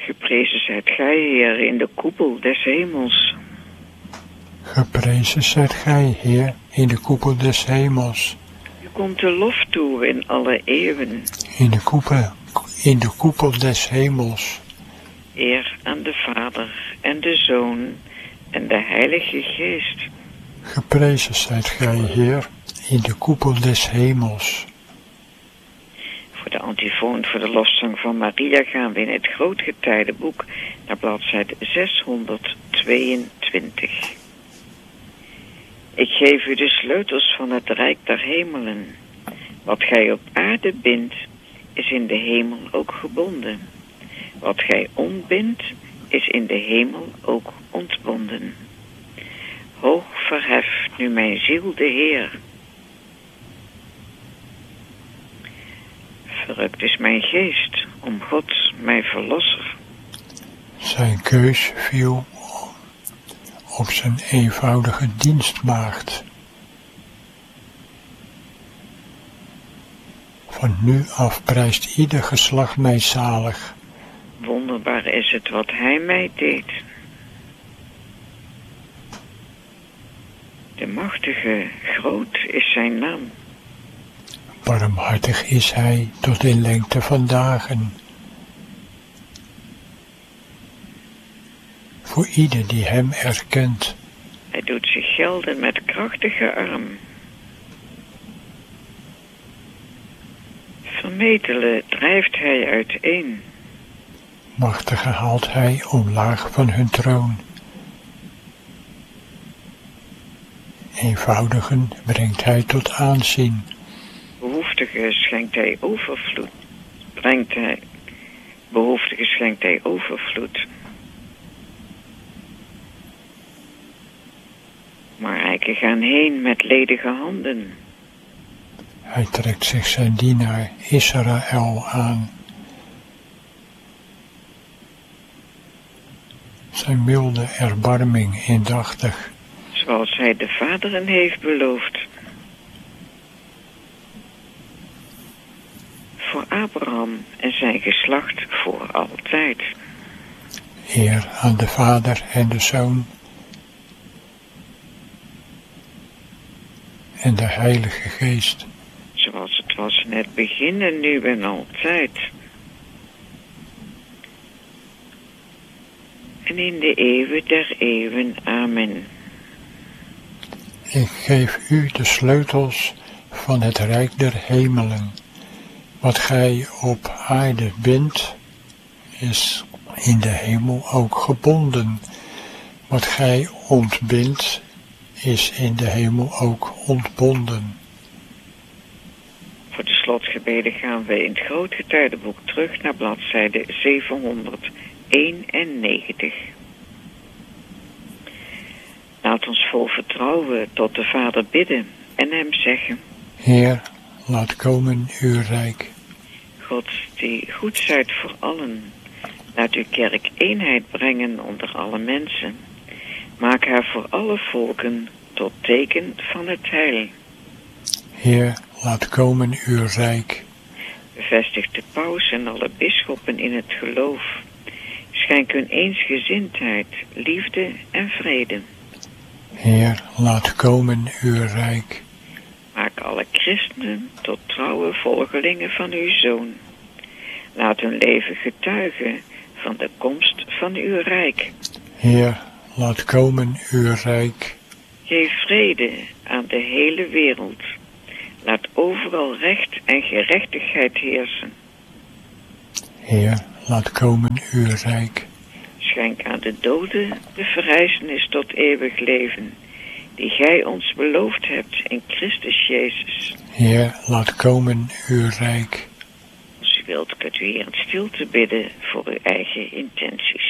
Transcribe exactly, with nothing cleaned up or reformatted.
Geprezen zijt gij, Heer, in de koepel des hemels. Geprezen zijt gij, Heer, in de koepel des hemels. U komt de lof toe in alle eeuwen. In de koepel, in de koepel des hemels. Eer aan de Vader en de Zoon en de Heilige Geest. Geprezen zijt gij, Heer, in de koepel des hemels. Voor de antifoon, voor de lofzang van Maria gaan we in het grootgetijdenboek naar bladzijde zeshonderdtweeëntwintig. Ik geef u de sleutels van het rijk der hemelen. Wat gij op aarde bindt, is in de hemel ook gebonden. Wat gij ontbindt, is in de hemel ook ontbonden. Hoog verheft nu mijn ziel de Heer. Verrukt is mijn geest om God, mijn verlosser. Zijn keus viel op zijn eenvoudige dienstmaagd. Van nu af prijst ieder geslacht mij zalig. Wonderbaar is het wat hij mij deed. De machtige, groot is zijn naam. Barmhartig is hij tot in lengte van dagen. Voor ieder die hem erkent. Hij doet zich gelden met krachtige arm. Vermetelen drijft hij uiteen. Machtige haalt hij omlaag van hun troon. Eenvoudigen brengt hij tot aanzien. Behoeftigen schenkt hij overvloed. Brengt hij. Behoeftigen schenkt hij overvloed. Maar rijken gaan heen met ledige handen. Hij trekt zich zijn dienaar Israël aan. Zijn milde erbarming indachtig. Zoals hij de vaderen heeft beloofd. Voor Abraham en zijn geslacht voor altijd. Eer aan de Vader en de Zoon en de Heilige Geest. Zoals het was in het begin en nu en altijd. En in de eeuwen der eeuwen. Amen. Ik geef u de sleutels van het rijk der hemelen. Wat gij op aarde bindt, is in de hemel ook gebonden. Wat gij ontbindt, is in de hemel ook ontbonden. Voor de slotgebeden gaan we in het grootgetijdenboek terug naar bladzijde zevenhonderdeenennegentig. Laat ons vol vertrouwen tot de Vader bidden en hem zeggen: Heer, laat komen uw rijk. God, die goed zijt voor allen, laat uw kerk eenheid brengen onder alle mensen. Maak haar voor alle volken tot teken van het heil. Heer, laat komen uw rijk. Bevestig de paus en alle bisschoppen in het geloof. Schenk hun eensgezindheid, liefde en vrede. Heer, laat komen uw rijk. Maak alle christenen tot trouwe volgelingen van uw Zoon. Laat hun leven getuigen van de komst van uw rijk. Heer, laat komen uw rijk. Geef vrede aan de hele wereld. Laat overal recht en gerechtigheid heersen. Heer, laat komen uw rijk. Schenk aan de doden de verrijzenis tot eeuwig leven, die gij ons beloofd hebt in Christus Jezus. Heer, laat komen uw rijk. Als u wilt, kunt u hier in stilte bidden voor uw eigen intenties.